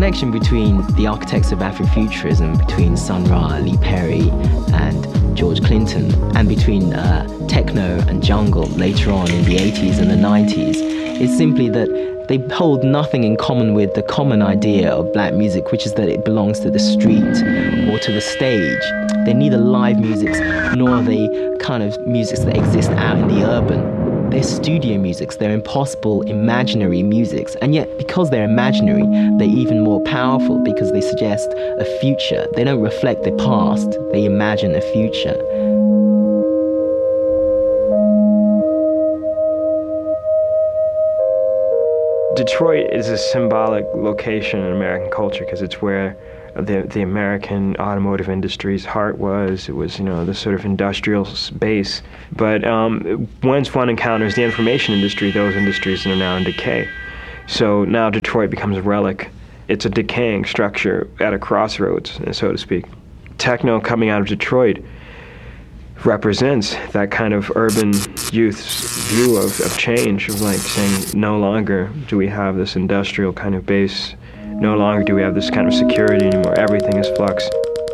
connection between the architects of Afrofuturism, between Sun Ra, Lee Perry, and George Clinton, and between techno and jungle later on in the 80s and the 90s, is simply that they hold nothing in common with the common idea of black music, which is that it belongs to the street or to the stage. They're neither live musics nor are they kind of musics that exist out in the urban. They're studio musics, they're impossible, imaginary musics, and yet because they're imaginary, they're even more powerful because they suggest a future. They don't reflect the past, they imagine a future. Detroit is a symbolic location in American culture because it's where the American automotive industry's heart was. It was, the sort of industrial base. But once one encounters the information industry, those industries are now in decay. So now Detroit becomes a relic. It's a decaying structure at a crossroads, so to speak. Techno coming out of Detroit represents that kind of urban youth's view of change, of like saying, no longer do we have this industrial kind of base, no longer do we have this kind of security anymore, everything is flux.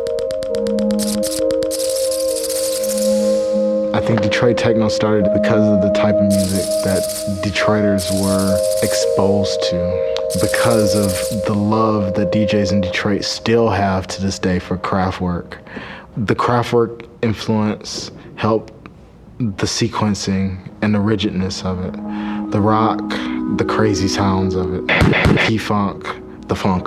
I think Detroit techno started because of the type of music that Detroiters were exposed to, because of the love that DJs in Detroit still have to this day for Kraftwerk. The Kraftwerk influence helped the sequencing and the rigidness of it, the rock, the crazy sounds of it, the P-Funk, the funk.